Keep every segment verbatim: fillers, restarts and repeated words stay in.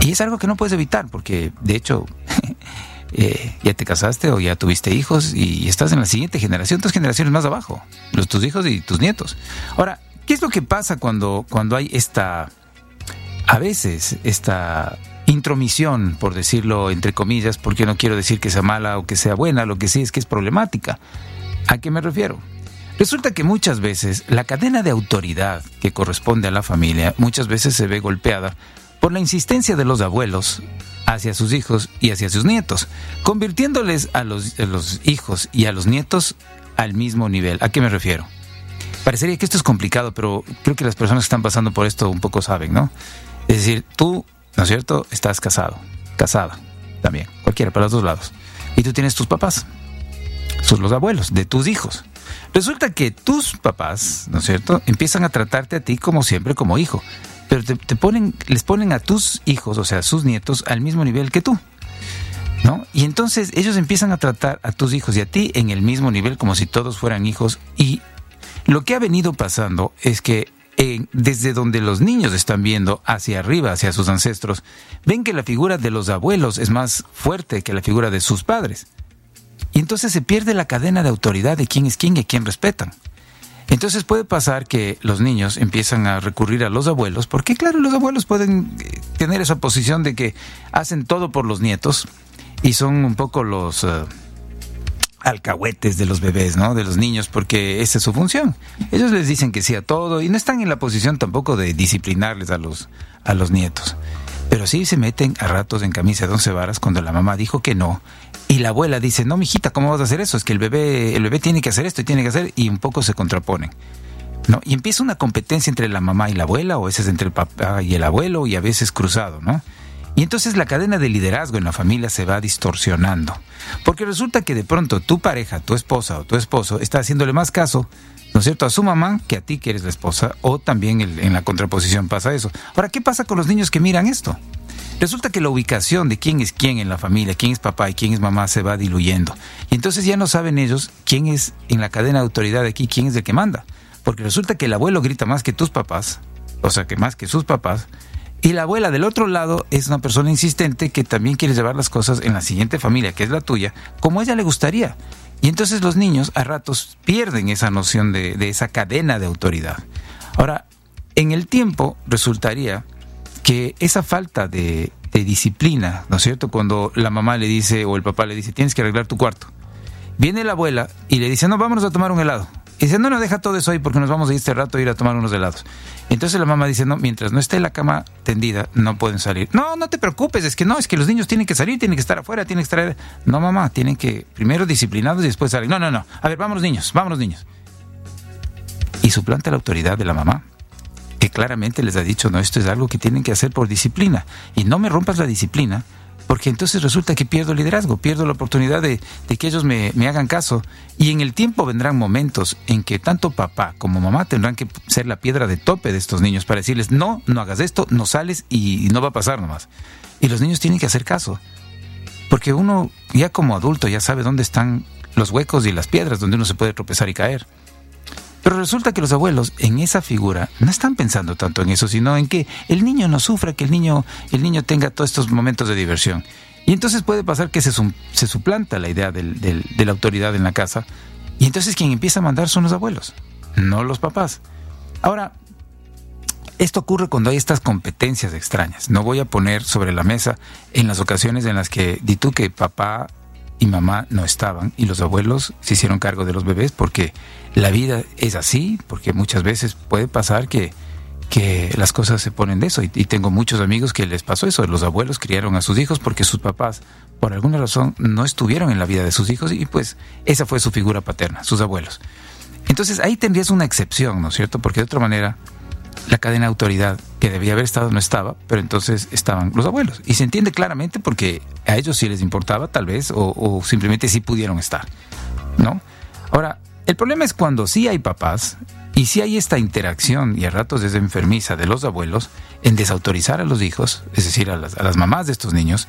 Y es algo que no puedes evitar, porque de hecho eh, ya te casaste o ya tuviste hijos y estás en la siguiente generación, dos generaciones más abajo, los tus hijos y tus nietos. Ahora, ¿qué es lo que pasa cuando, cuando hay esta, a veces, esta intromisión, por decirlo entre comillas, porque no quiero decir que sea mala o que sea buena, lo que sí es que es problemática? ¿A qué me refiero? Resulta que muchas veces la cadena de autoridad que corresponde a la familia muchas veces se ve golpeada por la insistencia de los abuelos hacia sus hijos y hacia sus nietos, convirtiéndoles a los, a los hijos y a los nietos al mismo nivel. ¿A qué me refiero? Parecería que esto es complicado, pero creo que las personas que están pasando por esto un poco saben, ¿no? Es decir, tú, ¿no es cierto?, estás casado, casada, también, cualquiera, para los dos lados. Y tú tienes tus papás, son los abuelos de tus hijos. Resulta que tus papás, ¿no es cierto?, empiezan a tratarte a ti como siempre, como hijo. Pero te, te ponen, les ponen a tus hijos, o sea, a sus nietos, al mismo nivel que tú, ¿no? Y entonces ellos empiezan a tratar a tus hijos y a ti en el mismo nivel, como si todos fueran hijos. Y lo que ha venido pasando es que eh, desde donde los niños están viendo hacia arriba, hacia sus ancestros, ven que la figura de los abuelos es más fuerte que la figura de sus padres. Y entonces se pierde la cadena de autoridad de quién es quién y a quién respetan. Entonces puede pasar que los niños empiezan a recurrir a los abuelos, porque claro, los abuelos pueden tener esa posición de que hacen todo por los nietos y son un poco los uh, alcahuetes de los bebés, ¿no? De los niños, porque esa es su función. Ellos les dicen que sí a todo y no están en la posición tampoco de disciplinarles a los, a los nietos. Pero sí se meten a ratos en camisa de once varas cuando la mamá dijo que no. Y la abuela dice, no, mijita, ¿cómo vas a hacer eso? Es que el bebé, el bebé tiene que hacer esto y tiene que hacer, y un poco se contraponen, ¿no? Y empieza una competencia entre la mamá y la abuela, o a veces entre el papá y el abuelo, y a veces cruzado, ¿no? Y entonces la cadena de liderazgo en la familia se va distorsionando. Porque resulta que de pronto tu pareja, tu esposa o tu esposo está haciéndole más caso, ¿no es cierto?, a su mamá que a ti que eres la esposa, o también el, en la contraposición pasa eso. Ahora, ¿qué pasa con los niños que miran esto? Resulta que la ubicación de quién es quién en la familia, quién es papá y quién es mamá se va diluyendo. Y entonces ya no saben ellos quién es en la cadena de autoridad de aquí, quién es el que manda. Porque resulta que el abuelo grita más que tus papás, o sea, que más que sus papás, y la abuela del otro lado es una persona insistente que también quiere llevar las cosas en la siguiente familia, que es la tuya, como a ella le gustaría. Y entonces los niños a ratos pierden esa noción de, de esa cadena de autoridad. Ahora, en el tiempo resultaría que esa falta de, de disciplina, ¿no es cierto?, cuando la mamá le dice o el papá le dice, tienes que arreglar tu cuarto, viene la abuela y le dice, no, vámonos a tomar un helado. Y dice, no, no, deja todo eso ahí porque nos vamos a ir este rato a ir a tomar unos helados. Entonces la mamá dice, no, mientras no esté la cama tendida, no pueden salir. No, no te preocupes, es que no, es que los niños tienen que salir, tienen que estar afuera, tienen que estar... No, mamá, tienen que primero disciplinados y después salir. No, no, no, a ver, vámonos niños, vámonos niños. Y suplanta la autoridad de la mamá, que claramente les ha dicho, no, esto es algo que tienen que hacer por disciplina. Y no me rompas la disciplina, porque entonces resulta que pierdo el liderazgo, pierdo la oportunidad de, de que ellos me, me hagan caso. Y en el tiempo vendrán momentos en que tanto papá como mamá tendrán que ser la piedra de tope de estos niños para decirles, no, no hagas esto, no sales y, y no va a pasar nomás. Y los niños tienen que hacer caso, porque uno ya como adulto ya sabe dónde están los huecos y las piedras donde uno se puede tropezar y caer. Pero resulta que los abuelos en esa figura no están pensando tanto en eso, sino en que el niño no sufra, que el niño, el niño tenga todos estos momentos de diversión. Y entonces puede pasar que se, se suplanta la idea del, del, de la autoridad en la casa, y entonces quien empieza a mandar son los abuelos, no los papás. Ahora, esto ocurre cuando hay estas competencias extrañas. No voy a poner sobre la mesa en las ocasiones en las que di tú que papá y mamá no estaban y los abuelos se hicieron cargo de los bebés, porque la vida es así, porque muchas veces puede pasar que, que las cosas se ponen de eso, y, y tengo muchos amigos que les pasó eso. Los abuelos criaron a sus hijos porque sus papás por alguna razón no estuvieron en la vida de sus hijos, y pues esa fue su figura paterna, sus abuelos. Entonces ahí tendrías una excepción, ¿no es cierto? Porque de otra manera la cadena de autoridad que debía haber estado no estaba, pero entonces estaban los abuelos. Y se entiende claramente porque a ellos sí les importaba, tal vez, o, o simplemente sí pudieron estar, ¿no? Ahora, el problema es cuando sí hay papás y sí hay esta interacción, y a ratos es enfermiza, de los abuelos en desautorizar a los hijos, es decir, a las, a las mamás de estos niños.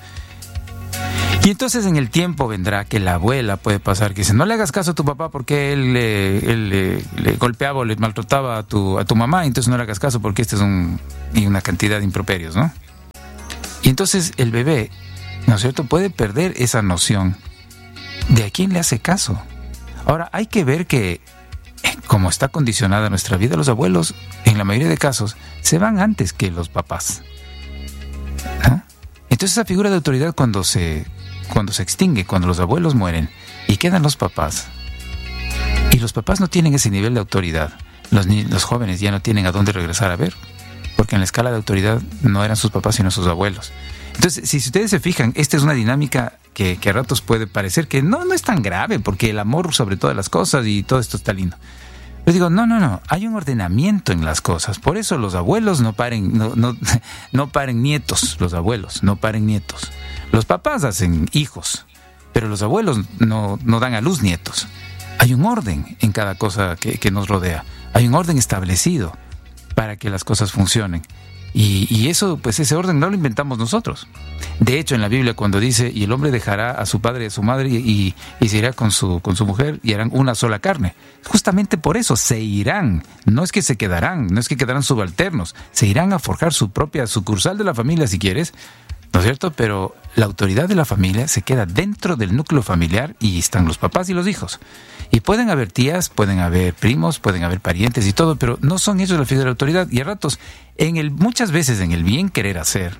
Y entonces en el tiempo vendrá que la abuela puede pasar que dice, no le hagas caso a tu papá porque él, eh, él eh, le golpeaba o le maltrataba a tu, a tu mamá, entonces no le hagas caso porque este es un, y una cantidad de improperios, ¿no? Y entonces el bebé, ¿no es cierto?, puede perder esa noción de a quién le hace caso. Ahora, hay que ver que, como está condicionada nuestra vida, los abuelos, en la mayoría de casos, se van antes que los papás. ¿Ah? Entonces esa figura de autoridad cuando se, cuando se extingue, cuando los abuelos mueren y quedan los papás, y los papás no tienen ese nivel de autoridad, los, ni- los jóvenes ya no tienen a dónde regresar a ver, porque en la escala de autoridad no eran sus papás sino sus abuelos. Entonces, si ustedes se fijan, esta es una dinámica que, que a ratos puede parecer que no, no es tan grave, porque el amor sobre todas las cosas y todo esto está lindo. Pero digo, no, no, no, hay un ordenamiento en las cosas. Por eso los abuelos no paren, no, no, no paren nietos, los abuelos no paren nietos. Los papás hacen hijos, pero los abuelos no, no dan a luz nietos. Hay un orden en cada cosa que, que nos rodea. Hay un orden establecido para que las cosas funcionen. Y, y eso, pues ese orden no lo inventamos nosotros. De hecho, en la Biblia cuando dice, y el hombre dejará a su padre y a su madre y, y, y se irá con su, con su mujer y harán una sola carne. Justamente por eso, se irán. No es que se quedarán, no es que quedarán subalternos. Se irán a forjar su propia sucursal de la familia, si quieres, ¿no es cierto? Pero la autoridad de la familia se queda dentro del núcleo familiar y están los papás y los hijos. Y pueden haber tías, pueden haber primos, pueden haber parientes y todo, pero no son ellos la figura de la autoridad. Y a ratos, en el, muchas veces en el bien querer hacer,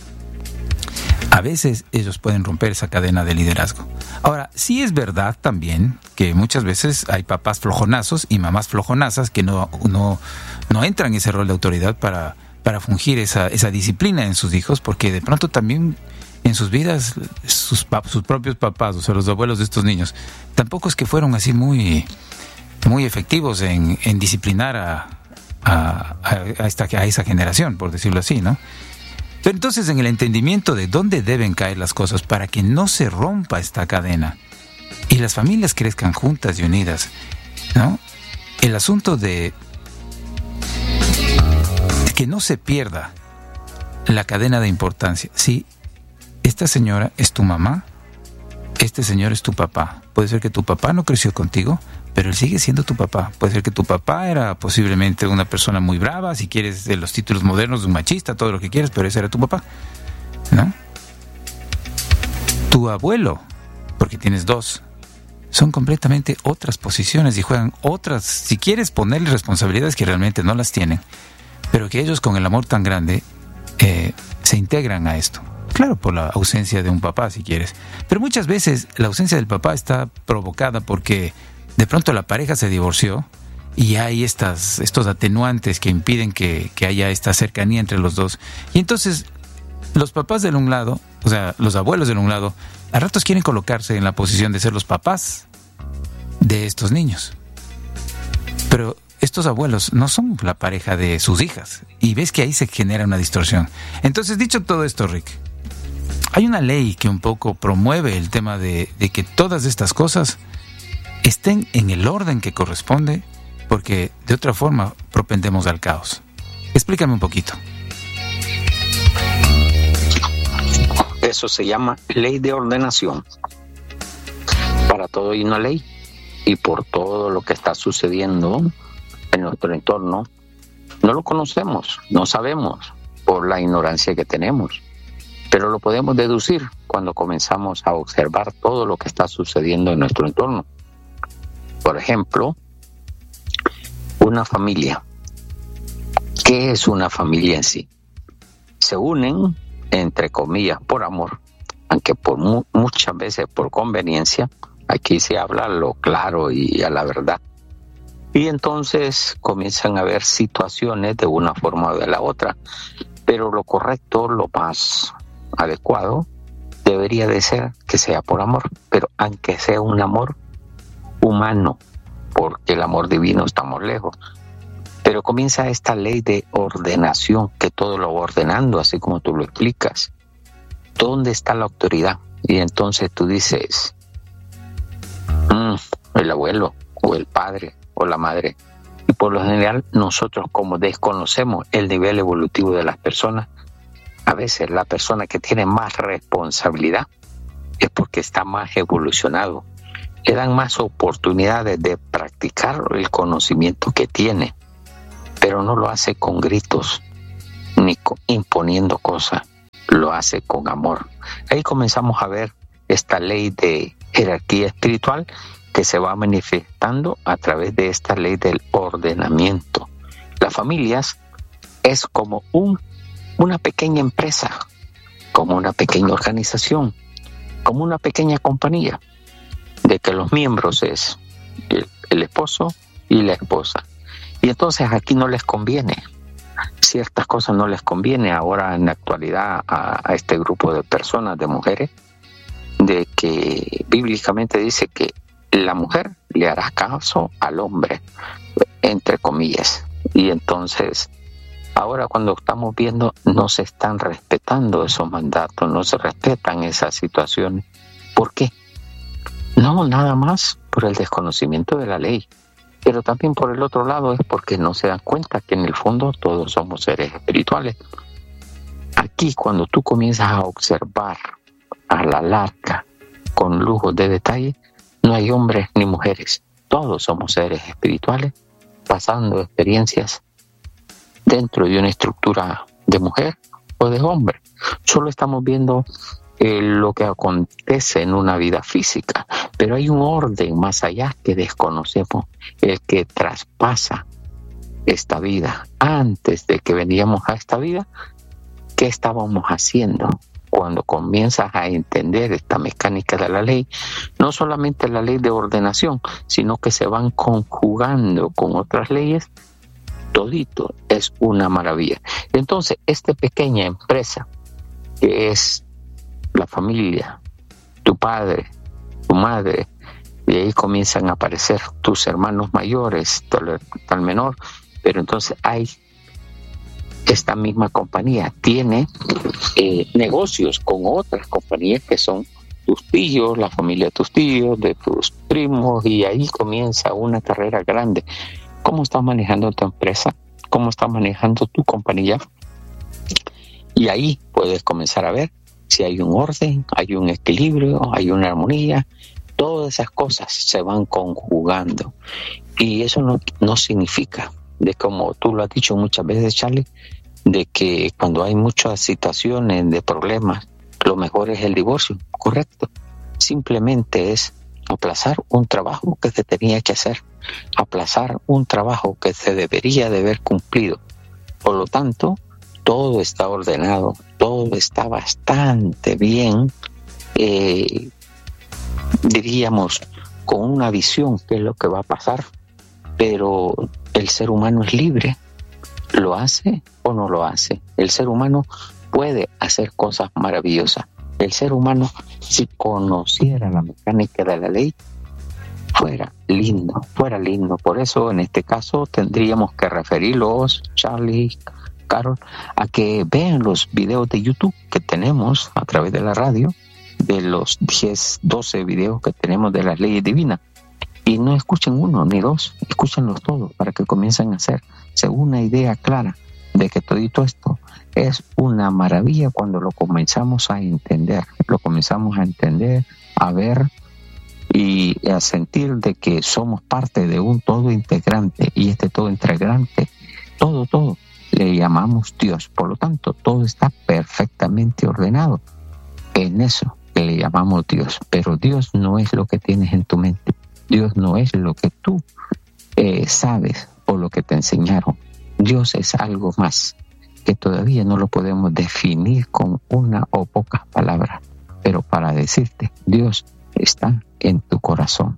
a veces ellos pueden romper esa cadena de liderazgo. Ahora, sí es verdad también que muchas veces hay papás flojonazos y mamás flojonazas que no, no, no entran en ese rol de autoridad para, para fungir esa, esa disciplina en sus hijos, porque de pronto también en sus vidas, sus, pap- sus propios papás, o sea, los abuelos de estos niños, tampoco es que fueron así muy, muy efectivos en, en disciplinar a, a, a, esta, a esa generación, por decirlo así, ¿no? Pero entonces, en el entendimiento de dónde deben caer las cosas para que no se rompa esta cadena y las familias crezcan juntas y unidas, ¿no? El asunto de que no se pierda la cadena de importancia. Sí, esta señora es tu mamá, este señor es tu papá. Puede ser que tu papá no creció contigo, pero él sigue siendo tu papá. Puede ser que tu papá era posiblemente una persona muy brava, si quieres, de los títulos modernos de un machista, todo lo que quieras, pero ese era tu papá, ¿no? Tu abuelo, porque tienes dos, son completamente otras posiciones y juegan otras, si quieres ponerle responsabilidades que realmente no las tienen, pero que ellos con el amor tan grande eh, se integran a esto. Claro, por la ausencia de un papá, si quieres. Pero muchas veces la ausencia del papá está provocada porque de pronto la pareja se divorció y hay estas, estos atenuantes que impiden que, que haya esta cercanía entre los dos. Y entonces los papás del un lado, o sea, los abuelos del un lado, a ratos quieren colocarse en la posición de ser los papás de estos niños. Pero estos abuelos no son la pareja de sus hijas. Y ves que ahí se genera una distorsión. Entonces, dicho todo esto, Rick, hay una ley que un poco promueve el tema de, de que todas estas cosas estén en el orden que corresponde, porque de otra forma propendemos al caos. Explícame un poquito. Eso se llama ley de ordenación. Para todo hay una ley, y por todo lo que está sucediendo en nuestro entorno, no lo conocemos, no sabemos por la ignorancia que tenemos, pero lo podemos deducir cuando comenzamos a observar todo lo que está sucediendo en nuestro entorno. Por ejemplo, una familia. ¿Qué es una familia en sí? Se unen, entre comillas, por amor, aunque por mu- muchas veces por conveniencia. Aquí se habla lo claro y a la verdad. Y entonces comienzan a haber situaciones de una forma o de la otra. Pero lo correcto, lo más adecuado, debería de ser que sea por amor. Pero aunque sea un amor humano, porque el amor divino estamos lejos. Pero comienza esta ley de ordenación, que todo lo va ordenando, así como tú lo explicas. ¿Dónde está la autoridad? Y entonces tú dices, mmm, el abuelo, o el padre, o la madre. Y por lo general, nosotros, como desconocemos el nivel evolutivo de las personas, a veces la persona que tiene más responsabilidad es porque está más evolucionado. Le dan más oportunidades de practicar el conocimiento que tiene, pero no lo hace con gritos ni con, imponiendo cosas. lo hace con amor. Ahí comenzamos a ver esta ley de jerarquía espiritual que se va manifestando a través de esta ley del ordenamiento. Las familias es como un, una pequeña empresa, como una pequeña organización, como una pequeña compañía, de que los miembros es el, el esposo y la esposa. Y entonces aquí no les conviene, ciertas cosas no les conviene ahora en la actualidad a, a este grupo de personas, de mujeres, de que bíblicamente dice que la mujer le hará caso al hombre, entre comillas. Y entonces, ahora cuando estamos viendo, no se están respetando esos mandatos, no se respetan esas situaciones. ¿Por qué? No, nada más por el desconocimiento de la ley. Pero también por el otro lado es porque no se dan cuenta que en el fondo todos somos seres espirituales. Aquí cuando tú comienzas a observar a la larga, con lujo de detalle, no hay hombres ni mujeres. Todos somos seres espirituales, pasando experiencias dentro de una estructura de mujer o de hombre. Solo estamos viendo eh, lo que acontece en una vida física, pero hay un orden más allá que desconocemos, el que traspasa esta vida. Antes de que veníamos a esta vida, ¿qué estábamos haciendo? Cuando comienzas a entender esta mecánica de la ley, no solamente la ley de ordenación, sino que se van conjugando con otras leyes, todito es una maravilla. Entonces, esta pequeña empresa, que es la familia, tu padre, tu madre, y ahí comienzan a aparecer tus hermanos mayores, tal, tal menor, pero entonces hay esta misma compañía tiene eh, negocios con otras compañías que son tus tíos, la familia de tus tíos, de tus primos, y ahí comienza una carrera grande. ¿Cómo estás manejando tu empresa? ¿Cómo estás manejando tu compañía? Y ahí puedes comenzar a ver si hay un orden, hay un equilibrio, hay una armonía. Todas esas cosas se van conjugando. Y eso no, no significa, de como tú lo has dicho muchas veces, Charlie, de que cuando hay muchas situaciones de problemas, lo mejor es el divorcio. Correcto. Simplemente es aplazar un trabajo que se tenía que hacer, aplazar un trabajo que se debería de haber cumplido. Por lo tanto, todo está ordenado, todo está bastante bien, eh, diríamos, con una visión qué es lo que va a pasar, pero el ser humano es libre. ¿Lo hace o no lo hace? El ser humano puede hacer cosas maravillosas. El ser humano, si conociera la mecánica de la ley, fuera lindo, fuera lindo. Por eso, en este caso, tendríamos que referirlos, Charlie, Carol, a que vean los videos de YouTube que tenemos a través de la radio, de los diez, doce videos que tenemos de las leyes divinas. Y no escuchen uno ni dos, escúchenlos todos para que comiencen a hacerse una idea clara de que todo esto es una maravilla cuando lo comenzamos a entender, lo comenzamos a entender, a ver y a sentir de que somos parte de un todo integrante, y este todo integrante, todo, todo, le llamamos Dios. Por lo tanto, todo está perfectamente ordenado en eso que le llamamos Dios. Pero Dios no es lo que tienes en tu mente. Dios no es lo que tú eh, sabes o lo que te enseñaron. Dios es algo más que todavía no lo podemos definir con una o pocas palabras. Pero para decirte, Dios está en tu corazón.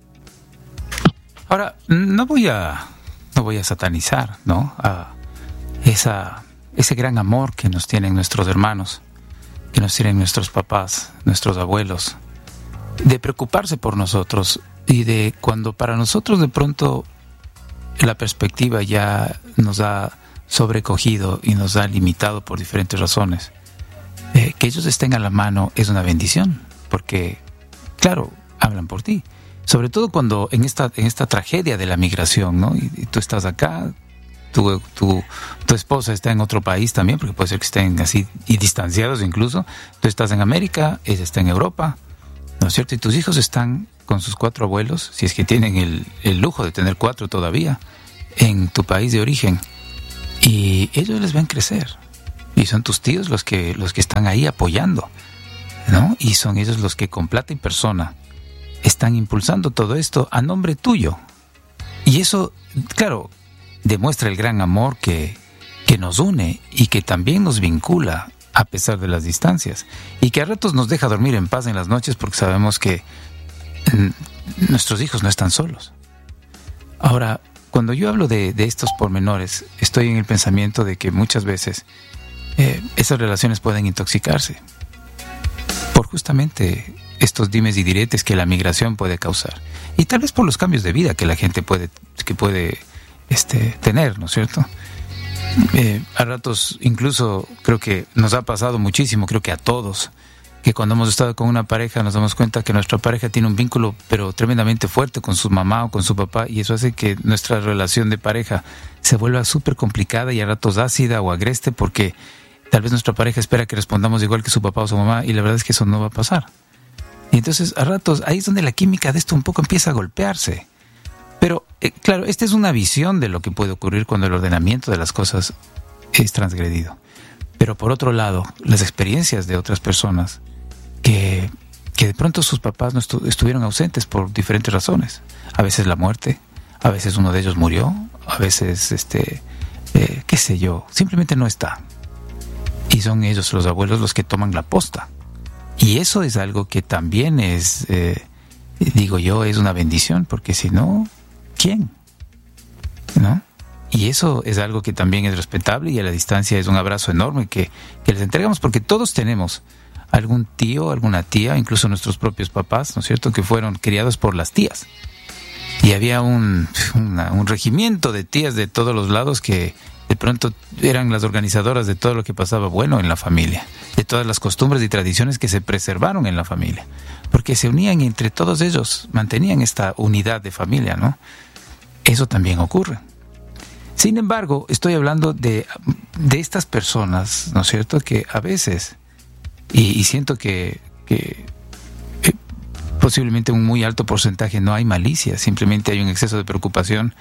Ahora, no voy a, no voy a satanizar, ¿no? A esa, ese gran amor que nos tienen nuestros hermanos, que nos tienen nuestros papás, nuestros abuelos, de preocuparse por nosotros. Y de cuando para nosotros de pronto la perspectiva ya nos ha sobrecogido y nos ha limitado por diferentes razones, eh, que ellos estén a la mano es una bendición, porque, claro, hablan por ti. Sobre todo cuando en esta en esta tragedia de la migración, ¿no? Y, y tú estás acá, tu, tu, tu esposa está en otro país también, porque puede ser que estén así y distanciados incluso. Tú estás en América, ella está en Europa, ¿no es cierto? Y tus hijos están con sus cuatro abuelos, si es que tienen el, el lujo de tener cuatro todavía, en tu país de origen. Y ellos les ven crecer. Y son tus tíos los que, los que están ahí apoyando, ¿no? Y son ellos los que con plata y persona están impulsando todo esto a nombre tuyo. Y eso, claro, demuestra el gran amor que, que nos une y que también nos vincula a pesar de las distancias. Y que a ratos nos deja dormir en paz en las noches porque sabemos que mm, nuestros hijos no están solos. Ahora, cuando yo hablo de, de estos pormenores, estoy en el pensamiento de que muchas veces eh, esas relaciones pueden intoxicarse por justamente estos dimes y diretes que la migración puede causar. Y tal vez por los cambios de vida que la gente puede, que puede este, tener, ¿no es cierto? Eh, a ratos incluso creo que nos ha pasado muchísimo, creo que a todos, que cuando hemos estado con una pareja nos damos cuenta que nuestra pareja tiene un vínculo pero tremendamente fuerte con su mamá o con su papá, y eso hace que nuestra relación de pareja se vuelva súper complicada y a ratos ácida o agreste, porque tal vez nuestra pareja espera que respondamos igual que su papá o su mamá, y la verdad es que eso no va a pasar. Y entonces a ratos ahí es donde la química de esto un poco empieza a golpearse. Pero eh, claro, esta es una visión de lo que puede ocurrir cuando el ordenamiento de las cosas es transgredido. Pero por otro lado, las experiencias de otras personas que, que de pronto sus papás no estu- estuvieron ausentes por diferentes razones. A veces la muerte, a veces uno de ellos murió, a veces, este, eh, qué sé yo, simplemente no está. Y son ellos, los abuelos, los que toman la posta. Y eso es algo que también es, eh, digo yo, es una bendición, porque si no, ¿quién? ¿No? Y eso es algo que también es respetable, y a la distancia es un abrazo enorme que, que les entregamos, porque todos tenemos algún tío, alguna tía, incluso nuestros propios papás, ¿no es cierto?, que fueron criados por las tías. Y había un, una, un regimiento de tías de todos los lados que de pronto eran las organizadoras de todo lo que pasaba bueno en la familia, de todas las costumbres y tradiciones que se preservaron en la familia, porque se unían entre todos ellos, mantenían esta unidad de familia, ¿no? Eso también ocurre. Sin embargo, estoy hablando de, de estas personas, ¿no es cierto?, que a veces, y, y siento que, que eh, posiblemente un muy alto porcentaje no hay malicia, simplemente hay un exceso de preocupación,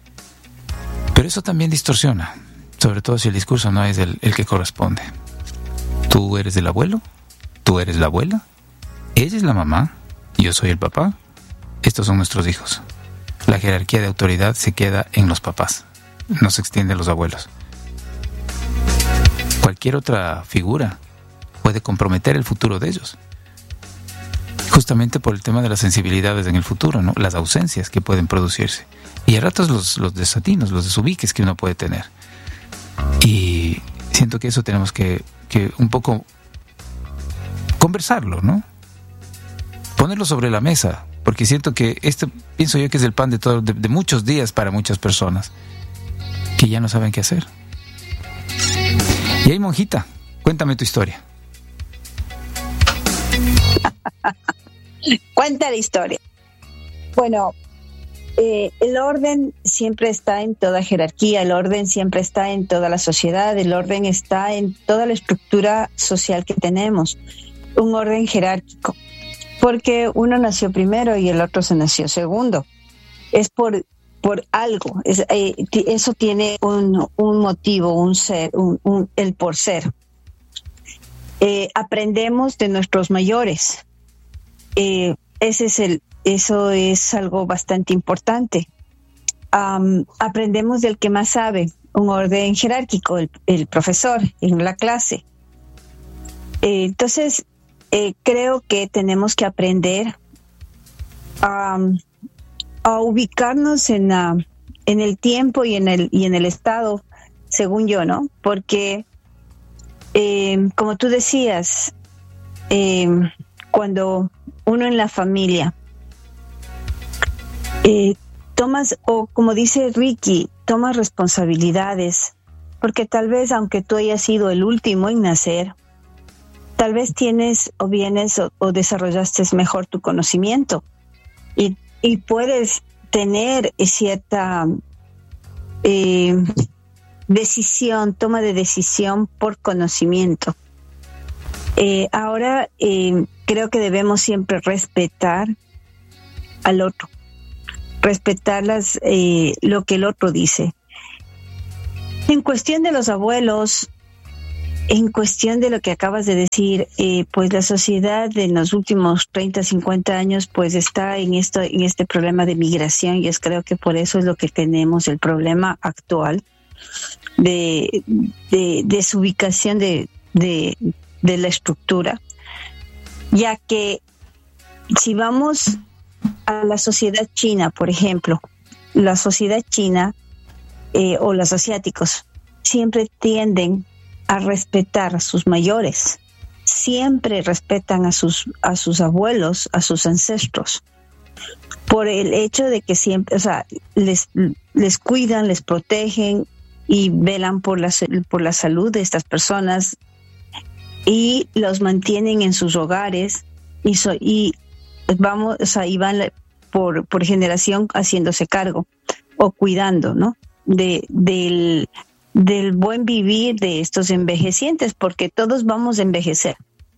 pero eso también distorsiona, sobre todo si el discurso no es el, el que corresponde. Tú eres el abuelo, tú eres la abuela, ella es la mamá, yo soy el papá, estos son nuestros hijos. La jerarquía de autoridad se queda en los papás, no se extiende a los abuelos. Cualquier otra figura puede comprometer el futuro de ellos, justamente por el tema de las sensibilidades en el futuro, ¿no? Las ausencias que pueden producirse, y a ratos los, los desatinos, los desubiques que uno puede tener. Y siento que eso tenemos que, que un poco conversarlo, ¿no? Ponerlo sobre la mesa, porque siento que este, pienso yo que es el pan de, todo, de, de muchos días para muchas personas que ya no saben qué hacer. Y ahí, monjita, cuéntame tu historia. Cuenta la historia. Bueno, eh, el orden siempre está en toda jerarquía, el orden siempre está en toda la sociedad, el orden está en toda la estructura social que tenemos, un orden jerárquico, porque uno nació primero y el otro se nació segundo. Es por, por algo, es, eh, eso tiene un, un motivo, un ser, un, un, el por ser. Eh, aprendemos de nuestros mayores. Eh, ese es el, eso es algo bastante importante. Um, aprendemos del que más sabe, un orden jerárquico, el, el profesor en la clase. Eh, entonces, eh, creo que tenemos que aprender um, a ubicarnos en, la, en el tiempo y en el, y en el estado, según yo, ¿no? Porque, eh, como tú decías, eh, cuando uno en la familia eh, tomas, o como dice Ricky, tomas responsabilidades, porque tal vez aunque tú hayas sido el último en nacer, tal vez tienes o vienes o, o desarrollaste mejor tu conocimiento y, y puedes tener cierta eh, decisión, toma de decisión por conocimiento. Eh, ahora eh, creo que debemos siempre respetar al otro, respetar las, eh, lo que el otro dice. En cuestión de los abuelos, en cuestión de lo que acabas de decir, eh, pues la sociedad en los últimos treinta, cincuenta años pues está en esto, en este problema de migración, y es creo que por eso es lo que tenemos el problema actual de, de desubicación de, de, de la estructura, ya que si vamos a la sociedad china, por ejemplo, la sociedad china eh, o los asiáticos siempre tienden a respetar a sus mayores, siempre respetan a sus a sus abuelos, a sus ancestros, por el hecho de que siempre, o sea, les les cuidan, les protegen y velan por la por la salud de estas personas y los mantienen en sus hogares y so, y vamos, o sea, y van por por generación haciéndose cargo o cuidando, ¿no? de del del buen vivir de estos envejecientes, porque todos vamos a envejecer.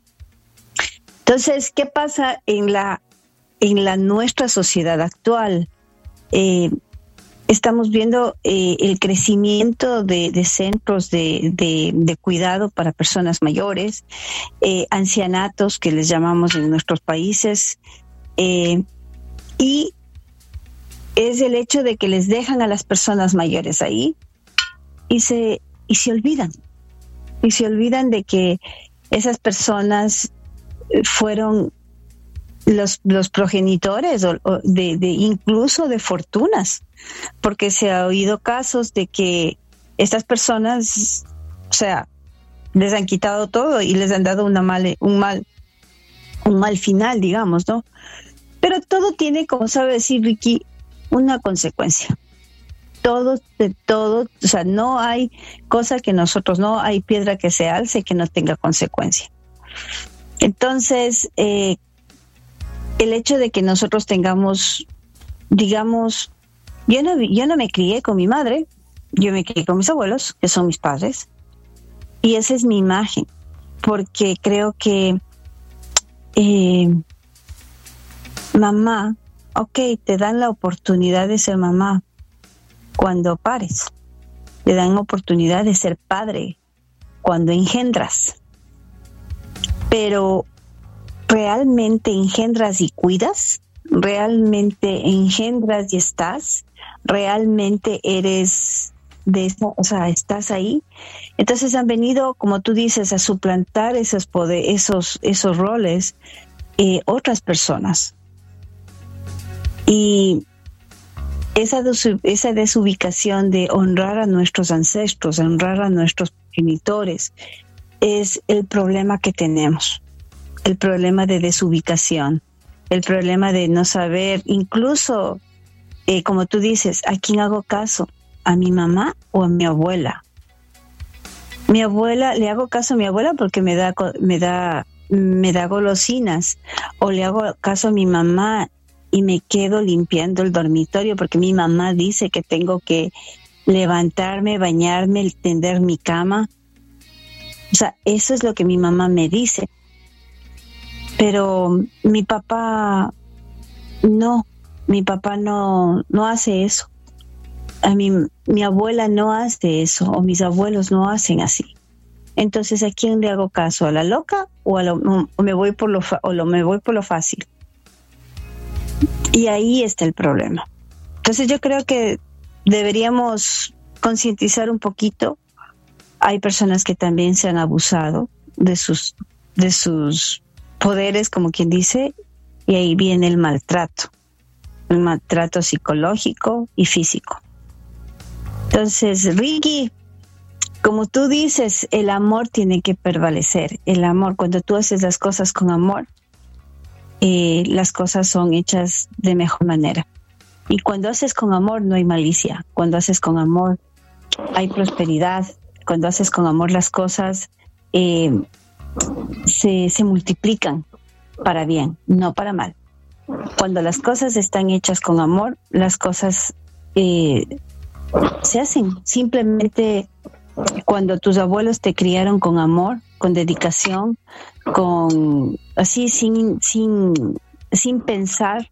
Entonces, ¿qué pasa en la en la nuestra sociedad actual? Eh, estamos viendo eh, el crecimiento de, de centros de, de, de cuidado para personas mayores, eh, ancianatos que les llamamos en nuestros países, eh, y es el hecho de que les dejan a las personas mayores ahí y se y se olvidan y se olvidan de que esas personas fueron los los progenitores o, o de, de incluso de fortunas, porque se ha oído casos de que estas personas, o sea, les han quitado todo y les han dado una mal un mal un mal final, digamos, ¿no? Pero todo tiene, como sabe decir Ricky, una consecuencia. Todo, de todo, o sea, no hay cosa que nosotros, no hay piedra que se alce que no tenga consecuencia. Entonces, eh, el hecho de que nosotros tengamos, digamos, yo no, yo no me crié con mi madre, yo me crié con mis abuelos, que son mis padres, y esa es mi imagen, porque creo que eh, mamá, ok, te dan la oportunidad de ser mamá, cuando pares, te dan oportunidad de ser padre cuando engendras, pero ¿realmente engendras y cuidas? ¿Realmente engendras y estás? ¿Realmente eres de eso? O sea, ¿estás ahí? Entonces han venido, como tú dices, a suplantar esos poder, esos esos roles eh, otras personas, y Esa, des- esa desubicación de honrar a nuestros ancestros, honrar a nuestros progenitores, es el problema que tenemos. El problema de desubicación, el problema de no saber, incluso, eh, como tú dices, ¿a quién hago caso? ¿A mi mamá o a mi abuela? Mi abuela, le hago caso a mi abuela porque me da, me da, me da golosinas, o le hago caso a mi mamá y me quedo limpiando el dormitorio porque mi mamá dice que tengo que levantarme, bañarme, tender mi cama. O sea, eso es lo que mi mamá me dice. Pero mi papá no, mi papá no, no hace eso. A mí, mi abuela no hace eso, o mis abuelos no hacen así. Entonces, ¿a quién le hago caso? ¿A la loca o, a lo, o me voy por lo fa, o lo, me voy por lo fácil? Y ahí está el problema. Entonces yo creo que deberíamos concientizar un poquito. Hay personas que también se han abusado de sus, de sus poderes, como quien dice, y ahí viene el maltrato, el maltrato psicológico y físico. Entonces, Ricky, como tú dices, el amor tiene que prevalecer. El amor, cuando tú haces las cosas con amor, Eh, las cosas son hechas de mejor manera. Y cuando haces con amor no hay malicia. Cuando haces con amor hay prosperidad. Cuando haces con amor las cosas eh, se, se multiplican para bien, no para mal. Cuando las cosas están hechas con amor, las cosas eh, se hacen. Simplemente cuando tus abuelos te criaron con amor, con dedicación, con así sin sin sin pensar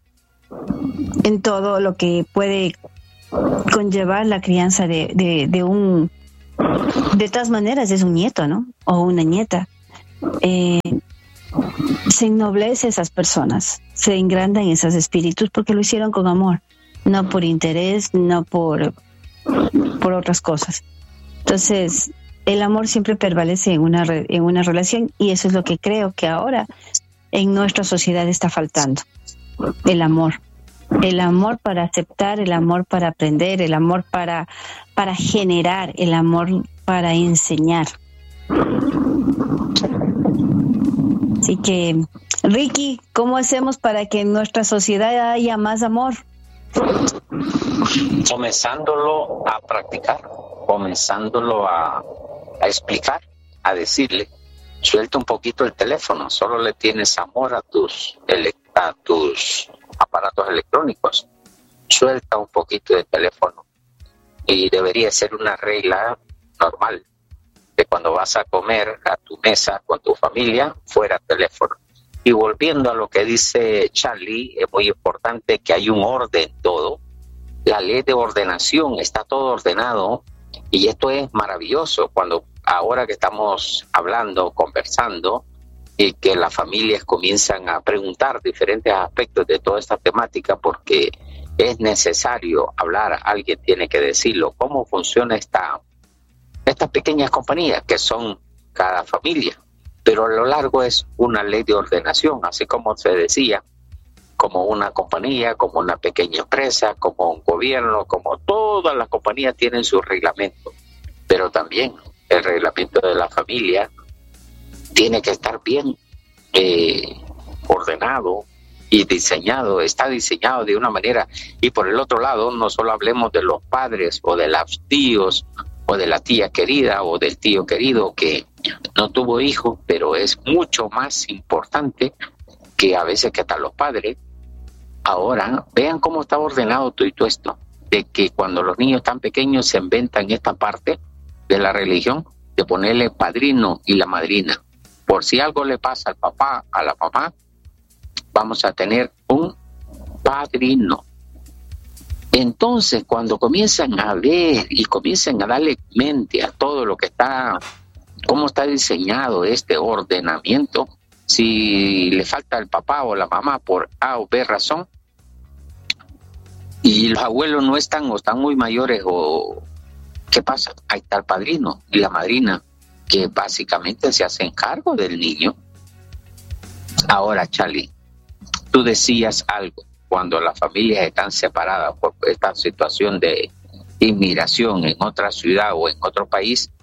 en todo lo que puede conllevar la crianza de, de, de un de todas maneras es un nieto, ¿no? O una nieta. Eh, se ennoblece esas personas, se engrandan esos espíritus porque lo hicieron con amor, no por interés, no por, por otras cosas. Entonces, el amor siempre prevalece en una, en una relación, y eso es lo que creo que ahora en nuestra sociedad está faltando. El amor. El amor para aceptar, el amor para aprender, el amor para, para generar, el amor para enseñar. Así que, Ricky, ¿cómo hacemos para que en nuestra sociedad haya más amor? Comenzándolo a practicar, comenzándolo a, a explicar, a decirle, suelta un poquito el teléfono, solo le tienes amor a tus, a tus aparatos electrónicos, suelta un poquito de teléfono. Y debería ser una regla normal, que cuando vas a comer a tu mesa con tu familia, fuera teléfono. Y volviendo a lo que dice Charlie, es muy importante que hay un orden todo. La ley de ordenación, está todo ordenado, y esto es maravilloso cuando ahora que estamos hablando, conversando, y que las familias comienzan a preguntar diferentes aspectos de toda esta temática, porque es necesario hablar, alguien tiene que decirlo, cómo funciona esta, estas pequeñas compañías que son cada familia, pero a lo largo es una ley de ordenación, así como se decía, como una compañía, como una pequeña empresa, como un gobierno, como todas las compañías tienen su reglamento, pero también el reglamento de la familia tiene que estar bien eh, ordenado y diseñado, está diseñado de una manera. Y por el otro lado, no solo hablemos de los padres o de los tíos o de la tía querida o del tío querido que no tuvo hijos, pero es mucho más importante que a veces que hasta los padres. Ahora, vean cómo está ordenado todo esto, de que cuando los niños están pequeños se inventan esta parte de la religión, de ponerle padrino y la madrina. Por si algo le pasa al papá, a la mamá, vamos a tener un padrino. Entonces, cuando comienzan a ver y comienzan a darle mente a todo lo que está, cómo está diseñado este ordenamiento, si le falta el papá o la mamá por A o B razón, y los abuelos no están o están muy mayores, o ¿qué pasa? Ahí está el padrino y la madrina, que básicamente se hacen cargo del niño. Ahora, Charlie, tú decías algo, cuando las familias están separadas por esta situación de inmigración en otra ciudad o en otro país,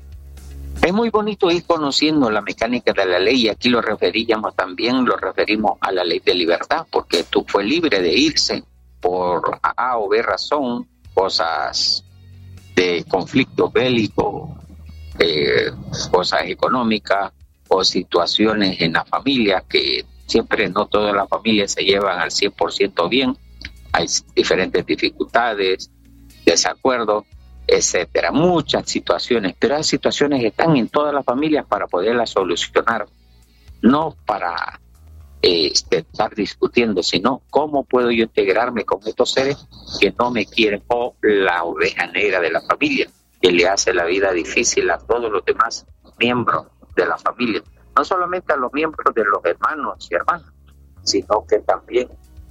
es muy bonito ir conociendo la mecánica de la ley, y aquí lo referíamos también, lo referimos a la ley de libertad, porque tú fue libre de irse por A o B razón, cosas de conflicto bélico, eh, cosas económicas o situaciones en la familia, que siempre no todas las familias se llevan al cien por ciento bien, hay diferentes dificultades, desacuerdos, etcétera, muchas situaciones, pero hay situaciones que están en todas las familias para poderlas solucionar, no para eh, estar discutiendo, sino cómo puedo yo integrarme con estos seres que no me quieren, o la oveja negra de la familia, que le hace la vida difícil a todos los demás miembros de la familia, no solamente a los miembros de los hermanos y hermanas, sino que también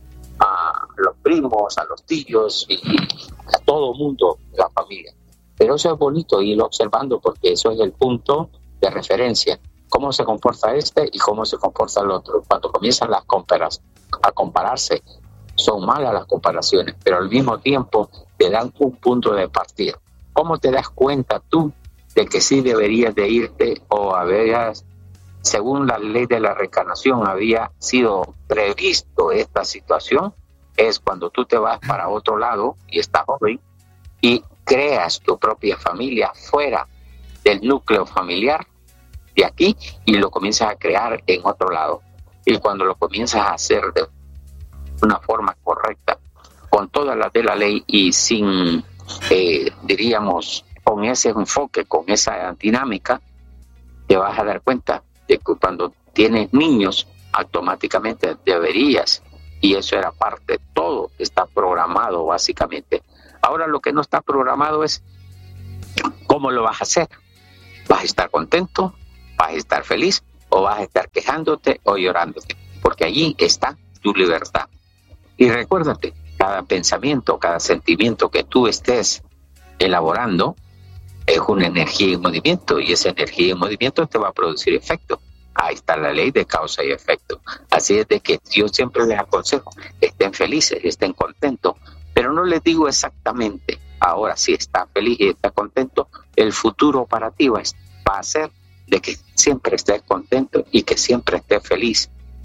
a los primos, a los tíos y a todo mundo de la familia. Pero eso es bonito irlo observando, porque eso es el punto de referencia, cómo se comporta este y cómo se comporta el otro. Cuando comienzan las comparas, a compararse, son malas las comparaciones, pero al mismo tiempo te dan un punto de partida. ¿Cómo te das cuenta tú de que sí deberías de irte, o habías, según la ley de la reencarnación, había sido previsto esta situación? Es cuando tú te vas para otro lado y estás joven y creas tu propia familia fuera del núcleo familiar de aquí, y lo comienzas a crear en otro lado. Y cuando lo comienzas a hacer de una forma correcta, con todas las de la ley y sin, eh, diríamos, con ese enfoque, con esa dinámica, te vas a dar cuenta de que cuando tienes niños, automáticamente deberías, y eso era parte, todo está programado básicamente. Ahora lo que no está programado es ¿Cómo lo vas a hacer? ¿Vas a estar contento? ¿Vas a estar feliz? ¿O vas a estar quejándote o llorándote? Porque allí está tu libertad. Y recuérdate, cada pensamiento, cada sentimiento que tú estés elaborando es una energía en movimiento, y esa energía en movimiento te va a producir efecto. Ahí está la ley de causa y efecto. Así es de que yo siempre les aconsejo, estén felices, estén contentos, pero no les digo exactamente, ahora si está feliz y está contento, el futuro para ti va a ser de que siempre estés contento y que siempre estés feliz.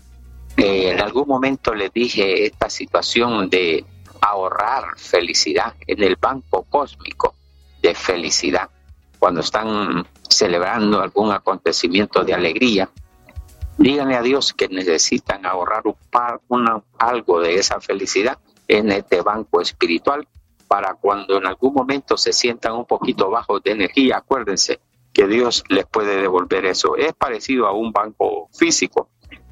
Eh, en algún momento les dije esta situación de ahorrar felicidad en el banco cósmico de felicidad. Cuando están celebrando algún acontecimiento de alegría, díganle a Dios que necesitan ahorrar un par, una, algo de esa felicidad en este banco espiritual, para cuando en algún momento se sientan un poquito bajos de energía, acuérdense que Dios les puede devolver eso. Es parecido a un banco físico,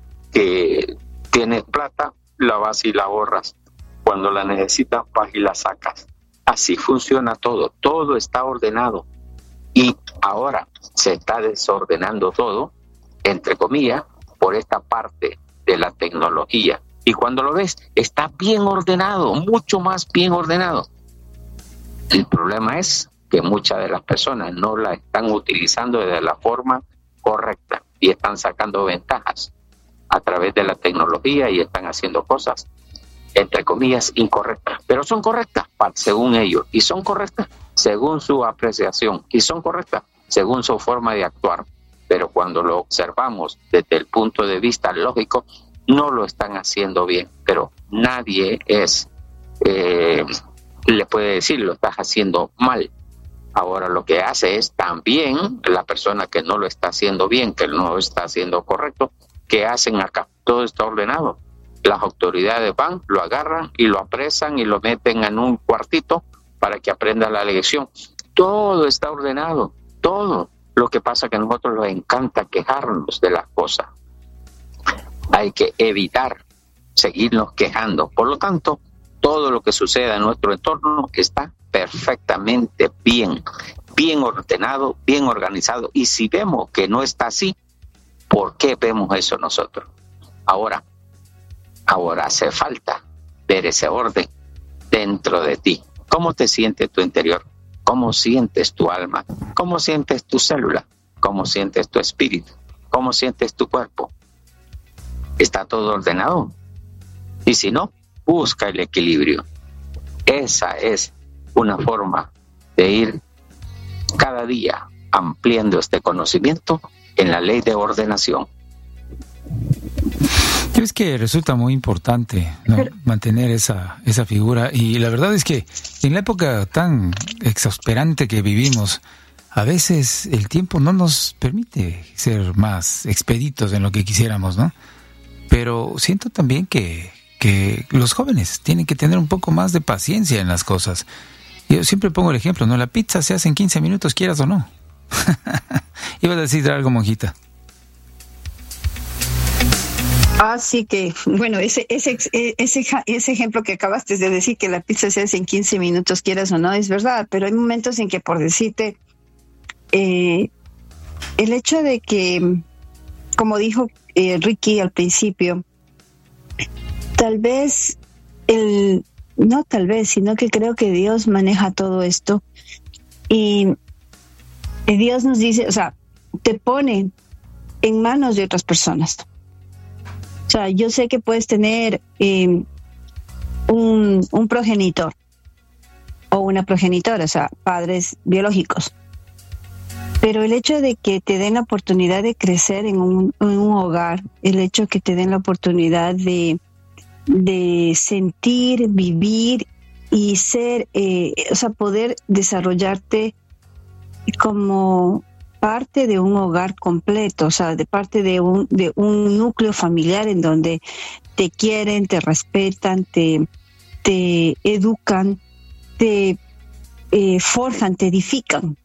que tienes plata, la vas y la ahorras. Cuando la necesitas, vas y la sacas. Así funciona todo, todo está ordenado. Y ahora se está desordenando todo, entre comillas, por esta parte de la tecnología. Y cuando lo ves, está bien ordenado, mucho más bien ordenado. El problema es que muchas de las personas no la están utilizando de la forma correcta y están sacando ventajas a través de la tecnología y están haciendo cosas, entre comillas, incorrectas, pero son correctas según ellos, y son correctas según su apreciación, y son correctas según su forma de actuar, pero cuando lo observamos desde el punto de vista lógico, no lo están haciendo bien, pero nadie es, eh, le puede decir, lo estás haciendo mal. Ahora lo que hace es también la persona que no lo está haciendo bien, que no lo está haciendo correcto, ¿qué hacen acá? Todo está ordenado. Las autoridades van, lo agarran y lo apresan y lo meten en un cuartito para que aprenda la lección. Todo está ordenado, todo. Lo que pasa es que a nosotros nos encanta quejarnos de las cosas. Hay que evitar seguirnos quejando. Por lo tanto, todo lo que suceda en nuestro entorno está perfectamente bien, bien ordenado, bien organizado. Y si vemos que no está así, ¿por qué vemos eso nosotros? Ahora, ahora hace falta ver ese orden dentro de ti. ¿Cómo te sientes tu interior? ¿Cómo sientes tu alma? ¿Cómo sientes tu célula? ¿Cómo sientes tu espíritu? ¿Cómo sientes tu cuerpo? ¿Está todo ordenado? Y si no, busca el equilibrio. Esa es una forma de ir cada día ampliando este conocimiento en la ley de ordenación. Es que resulta muy importante, ¿no?, Pero, mantener esa esa figura, y la verdad es que en la época tan exasperante que vivimos, a veces el tiempo no nos permite ser más expeditos en lo que quisiéramos, ¿no? Pero siento también que, que los jóvenes tienen que tener un poco más de paciencia en las cosas. Yo siempre pongo el ejemplo, ¿no? La pizza se hace en quince minutos, quieras o no. Ibas a decir algo, monjita. Así que, bueno, ese, ese, ese, ese ejemplo que acabaste de decir, que la pizza se hace en quince minutos, quieras o no, es verdad, pero hay momentos en que, por decirte, eh, el hecho de que, como dijo eh, Ricky al principio, tal vez, el no tal vez, sino que creo que Dios maneja todo esto, y, y Dios nos dice, o sea, te pone en manos de otras personas. O sea, yo sé que puedes tener eh, un, un progenitor o una progenitora, o sea, padres biológicos. Pero el hecho de que te den la oportunidad de crecer en un, en un hogar, el hecho de que te den la oportunidad de, de sentir, vivir y ser, eh, o sea, poder desarrollarte como parte de un hogar completo, o sea, de parte de un de un núcleo familiar en donde te quieren, te respetan, te, te educan, te eh, forjan, te edifican.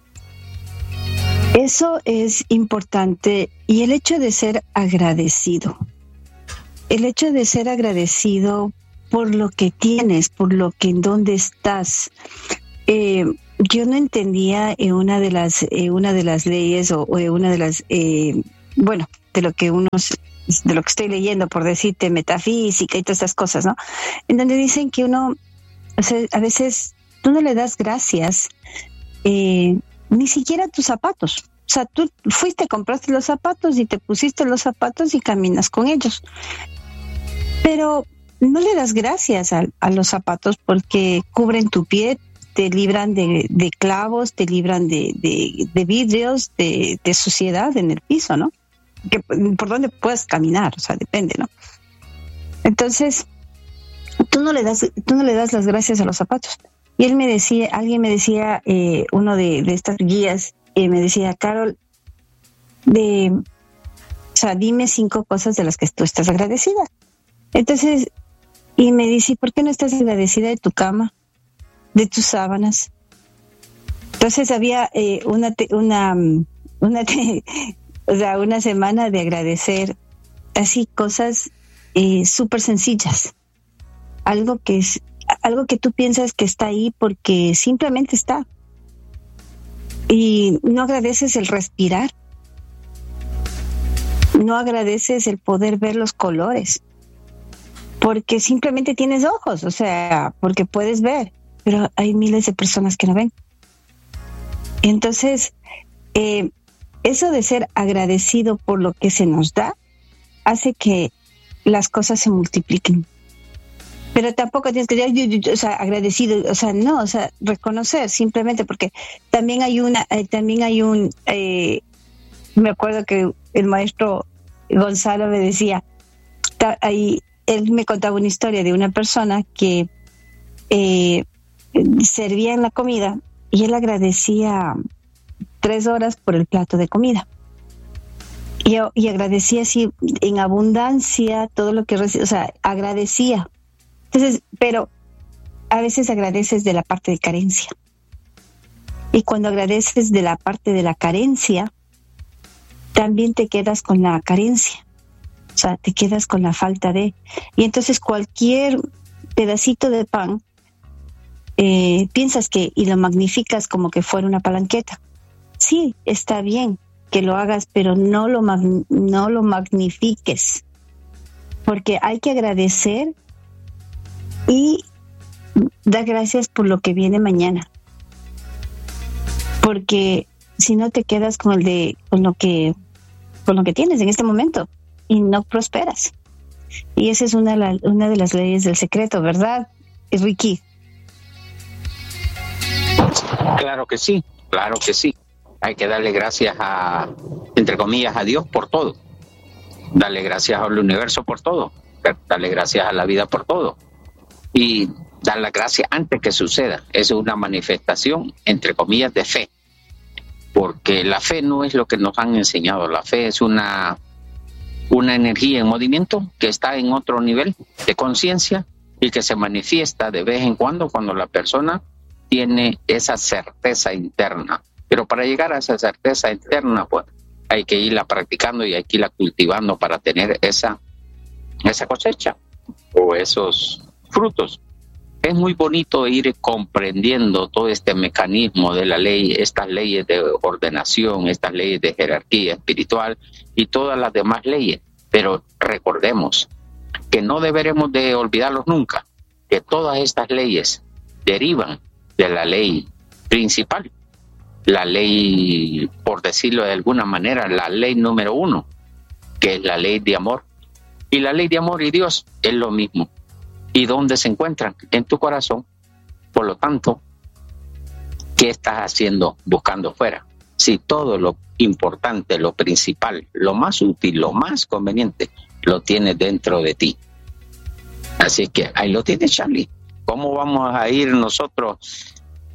Eso es importante, y el hecho de ser agradecido, el hecho de ser agradecido por lo que tienes, por lo que en donde estás. Eh, yo no entendía en una de las eh, una de las leyes o, o una de las eh, bueno, de lo que uno de lo que estoy leyendo, por decirte, metafísica y todas estas cosas, ¿no? En donde dicen que uno, o sea, a veces tú no le das gracias eh, ni siquiera a tus zapatos. O sea, tú fuiste, compraste los zapatos y te pusiste los zapatos y caminas con ellos. Pero no le das gracias a, a los zapatos porque cubren tu pie, te libran de, de clavos, te libran de, de, de vidrios, de, de suciedad en el piso, ¿no? Que, por dónde puedes caminar, o sea, depende, ¿no? Entonces, tú no le das, tú no le das las gracias a los zapatos. Y él me decía, alguien me decía, eh, uno de, de estas guías, eh, me decía, Carol, de, o sea, dime cinco cosas de las que tú estás agradecida. Entonces, y me dice, ¿por qué no estás agradecida de tu cama, de tus sábanas? Entonces había eh, una, te, una, una, te, o sea, una semana de agradecer así cosas eh, súper sencillas, algo que es, algo que tú piensas que está ahí porque simplemente está. Y no agradeces el respirar, no agradeces el poder ver los colores, porque simplemente tienes ojos, o sea, porque puedes ver, pero hay miles de personas que no ven. Entonces, eh, eso de ser agradecido por lo que se nos da hace que las cosas se multipliquen. Pero tampoco tienes que decir, o sea, agradecido, o sea, no, o sea, reconocer simplemente, porque también hay una, eh, también hay un, eh, me acuerdo que el maestro Gonzalo me decía, ta, ahí, él me contaba una historia de una persona que eh, servía en la comida y él agradecía tres horas por el plato de comida. Y, y agradecía así en abundancia todo lo que recibía, o sea, agradecía. Entonces, pero a veces agradeces de la parte de carencia. Y cuando agradeces de la parte de la carencia, también te quedas con la carencia. O sea, te quedas con la falta de... Y entonces cualquier pedacito de pan, eh, piensas que... y lo magnificas como que fuera una palanqueta. Sí, está bien que lo hagas, pero no lo, mag- no lo magnifiques. Porque hay que agradecer y dar gracias por lo que viene mañana. Porque si no te quedas con el de... con lo que... con lo que tienes en este momento. Y no prosperas. Y esa es una, la, una de las leyes del secreto, ¿verdad, Ricky? Claro que sí, claro que sí. Hay que darle gracias a, entre comillas, a Dios por todo. Darle gracias al universo por todo. Darle gracias a la vida por todo. Y dar la gracia antes que suceda. Eso es una manifestación, entre comillas, de fe. Porque la fe no es lo que nos han enseñado. La fe es una... una energía en movimiento que está en otro nivel de conciencia y que se manifiesta de vez en cuando cuando la persona tiene esa certeza interna. Pero para llegar a esa certeza interna, pues hay que irla practicando y hay que irla cultivando para tener esa, esa cosecha o esos frutos. Es muy bonito ir comprendiendo todo este mecanismo de la ley, estas leyes de ordenación, estas leyes de jerarquía espiritual y todas las demás leyes. Pero recordemos que no deberemos de olvidarlos nunca, que todas estas leyes derivan de la ley principal, la ley, por decirlo de alguna manera, la ley número uno, que es la ley de amor. Y la ley de amor y Dios es lo mismo. ¿Y dónde se encuentran? En tu corazón. Por lo tanto, ¿qué estás haciendo buscando fuera? Si todo lo importante, lo principal, lo más útil, lo más conveniente, lo tienes dentro de ti. Así que ahí lo tienes, Charlie. ¿Cómo vamos a ir nosotros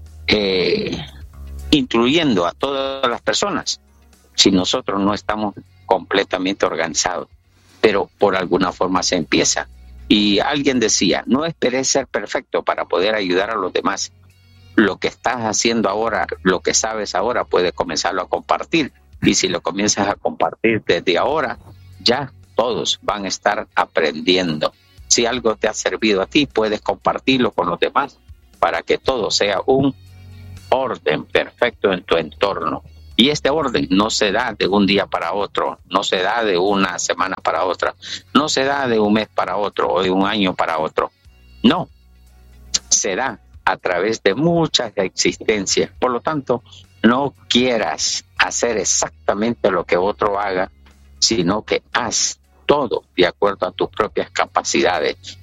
eh, incluyendo a todas las personas si nosotros no estamos completamente organizados? Pero por alguna forma se empieza. Y alguien decía, no esperes ser perfecto para poder ayudar a los demás. Lo que estás haciendo ahora, lo que sabes ahora, puedes comenzarlo a compartir. Y si lo comienzas a compartir desde ahora, ya todos van a estar aprendiendo. Si algo te ha servido a ti, puedes compartirlo con los demás para que todo sea un orden perfecto en tu entorno. Y este orden no se da de un día para otro, no se da de una semana para otra, no se da de un mes para otro o de un año para otro. No, se da a través de muchas existencias. Por lo tanto, no quieras hacer exactamente lo que otro haga, sino que haz todo de acuerdo a tus propias capacidades.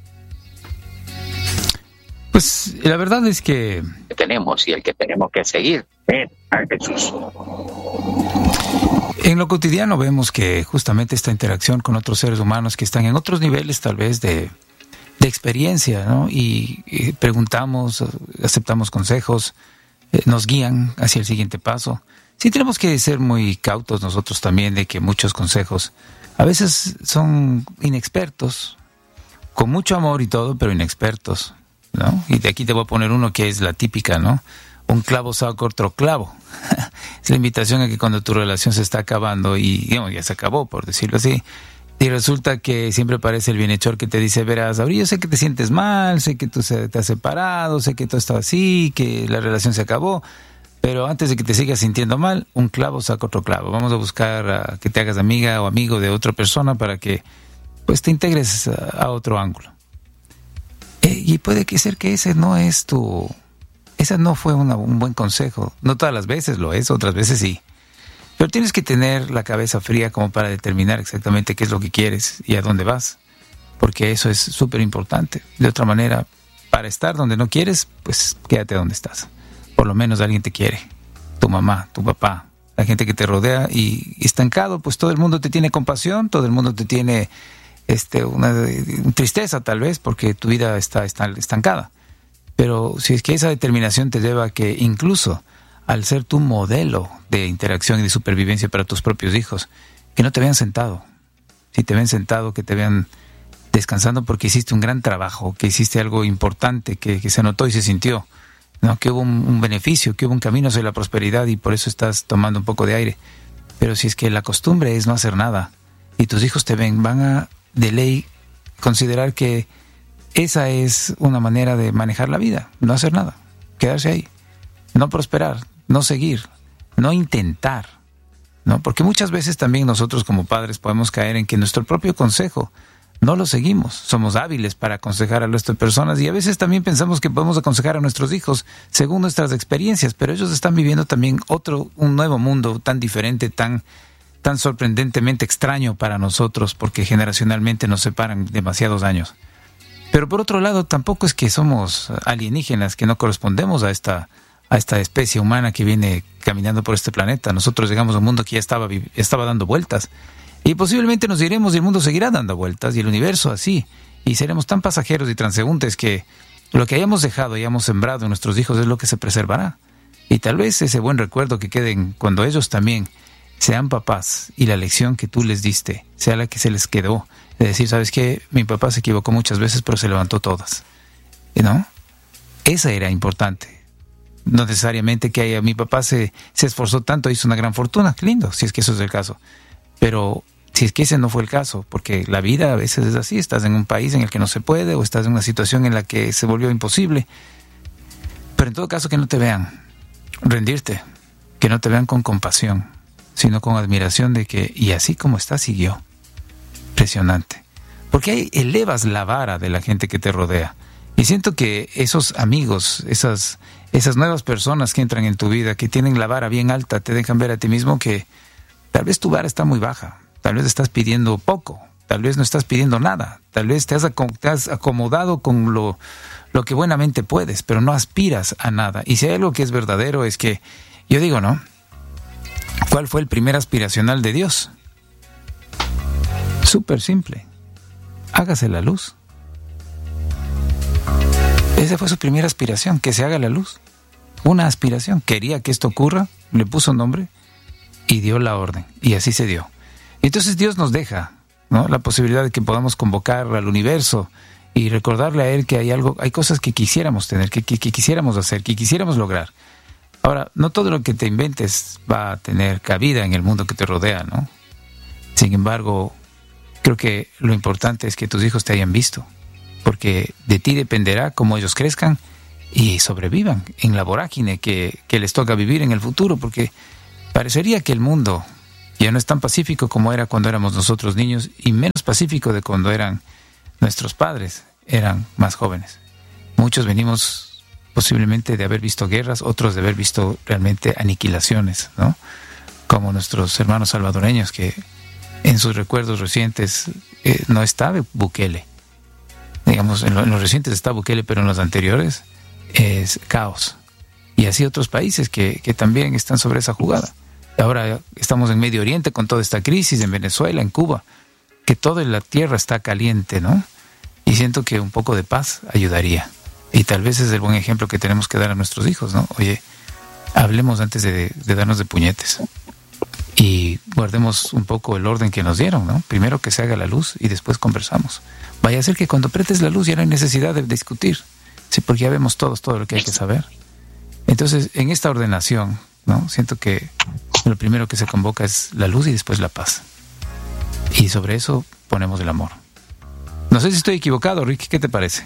Pues la verdad es que tenemos y el que tenemos que seguir es a Jesús. En lo cotidiano vemos que justamente esta interacción con otros seres humanos que están en otros niveles tal vez de, de experiencia, ¿no? Y, y preguntamos, aceptamos consejos, eh, nos guían hacia el siguiente paso. Sí tenemos que ser muy cautos nosotros también de que muchos consejos a veces son inexpertos, con mucho amor y todo, pero inexpertos, ¿no? Y de aquí te voy a poner uno que es la típica, ¿no? Un clavo saca otro clavo. Es la invitación a que cuando tu relación se está acabando y digamos, ya se acabó, por decirlo así, y resulta que siempre parece el bienhechor que te dice, verás, ahora yo sé que te sientes mal, sé que tú se, te has separado, sé que todo está así, que la relación se acabó, pero antes de que te sigas sintiendo mal, un clavo saca otro clavo. Vamos a buscar a que te hagas amiga o amigo de otra persona para que pues te integres a, a otro ángulo. Eh, y puede que ser que ese no es tu... Ese no fue una, un buen consejo. No todas las veces lo es, otras veces sí. Pero tienes que tener la cabeza fría como para determinar exactamente qué es lo que quieres y a dónde vas. Porque eso es súper importante. De otra manera, para estar donde no quieres, pues quédate donde estás. Por lo menos alguien te quiere. Tu mamá, tu papá, la gente que te rodea. Y estancado, pues todo el mundo te tiene compasión, todo el mundo te tiene este, una, una tristeza tal vez, porque tu vida está, está estancada. Pero si es que esa determinación te lleva a que incluso al ser tu modelo de interacción y de supervivencia para tus propios hijos, que no te vean sentado. Si te ven sentado, que te vean descansando porque hiciste un gran trabajo, que hiciste algo importante, que, que se notó y se sintió, ¿no? Que hubo un, un beneficio, que hubo un camino hacia la prosperidad y por eso estás tomando un poco de aire. Pero si es que la costumbre es no hacer nada y tus hijos te ven, van a de ley considerar que esa es una manera de manejar la vida, no hacer nada, quedarse ahí, no prosperar, no seguir, no intentar, ¿no? Porque muchas veces también nosotros como padres podemos caer en que nuestro propio consejo no lo seguimos. Somos hábiles para aconsejar a nuestras personas y a veces también pensamos que podemos aconsejar a nuestros hijos según nuestras experiencias, pero ellos están viviendo también otro, un nuevo mundo tan diferente, tan, tan sorprendentemente extraño para nosotros, porque generacionalmente nos separan demasiados años. Pero por otro lado, tampoco es que somos alienígenas, que no correspondemos a esta, a esta especie humana que viene caminando por este planeta. Nosotros llegamos a un mundo que ya estaba, estaba dando vueltas. Y posiblemente nos iremos y el mundo seguirá dando vueltas, y el universo así. Y seremos tan pasajeros y transeúntes que lo que hayamos dejado y hayamos sembrado en nuestros hijos es lo que se preservará. Y tal vez ese buen recuerdo que queden cuando ellos también sean papás y la lección que tú les diste sea la que se les quedó. De decir, ¿sabes qué? Mi papá se equivocó muchas veces, pero se levantó todas. ¿No? Esa era importante. No necesariamente que haya, mi papá se, se esforzó tanto, hizo una gran fortuna. Lindo, si es que eso es el caso. Pero si es que ese no fue el caso, porque la vida a veces es así. Estás en un país en el que no se puede, o estás en una situación en la que se volvió imposible. Pero en todo caso, que no te vean rendirte, que no te vean con compasión, sino con admiración de que, y así como está, siguió. Impresionante. Porque ahí elevas la vara de la gente que te rodea. Y siento que esos amigos, esas, esas nuevas personas que entran en tu vida, que tienen la vara bien alta, te dejan ver a ti mismo que tal vez tu vara está muy baja, tal vez estás pidiendo poco, tal vez no estás pidiendo nada, tal vez te has, te has acomodado con lo, lo que buenamente puedes, pero no aspiras a nada. Y si hay algo que es verdadero es que, yo digo, ¿no? ¿Cuál fue el primer aspiracional de Dios? Súper simple. Hágase la luz. Esa fue su primera aspiración, que se haga la luz. Una aspiración. Quería que esto ocurra, le puso nombre y dio la orden. Y así se dio. Entonces Dios nos deja, ¿no?, la posibilidad de que podamos convocar al universo y recordarle a Él que hay algo, hay cosas que quisiéramos tener, que, que, que quisiéramos hacer, que quisiéramos lograr. Ahora, no todo lo que te inventes va a tener cabida en el mundo que te rodea, ¿no? Sin embargo, creo que lo importante es que tus hijos te hayan visto, porque de ti dependerá cómo ellos crezcan y sobrevivan en la vorágine que, que les toca vivir en el futuro, porque parecería que el mundo ya no es tan pacífico como era cuando éramos nosotros niños, y menos pacífico de cuando eran nuestros padres, eran más jóvenes. Muchos venimos posiblemente de haber visto guerras, otros de haber visto realmente aniquilaciones, ¿no? Como nuestros hermanos salvadoreños, que en sus recuerdos recientes eh, no está Bukele. Digamos, en, lo, en los recientes está Bukele, pero en los anteriores es caos. Y así otros países que, que también están sobre esa jugada. Ahora estamos en Medio Oriente con toda esta crisis, en Venezuela, en Cuba, que toda la tierra está caliente, ¿no? Y siento que un poco de paz ayudaría. Y tal vez es el buen ejemplo que tenemos que dar a nuestros hijos, ¿no? Oye, hablemos antes de, de darnos de puñetes. Y guardemos un poco el orden que nos dieron, ¿no? Primero que se haga la luz y después conversamos. Vaya a ser que cuando apretes la luz ya no hay necesidad de discutir. Sí, porque ya vemos todos todo lo que hay que saber. Entonces, en esta ordenación, ¿no? Siento que lo primero que se convoca es la luz y después la paz. Y sobre eso ponemos el amor. No sé si estoy equivocado, Ricky, ¿qué te parece?